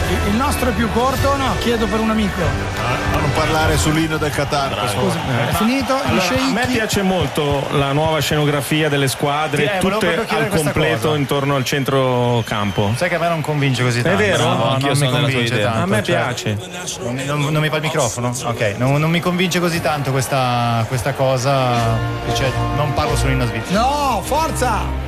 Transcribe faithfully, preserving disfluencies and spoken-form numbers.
Il nostro è più corto? No, chiedo per un amico. A non parlare sull'inno del Qatar. Scusa, è finito? Allora, a me piace molto la nuova scenografia delle squadre, Sì, eh, tutte al completo intorno al centrocampo. Sai che a me non convince così tanto. È vero? No, No, non mi convince tanto. A me cioè, piace. Non, non- non mi fa il microfono? Ok, non, non mi convince così tanto questa, questa cosa. Cioè, non parlo solo in svizzera. No, forza!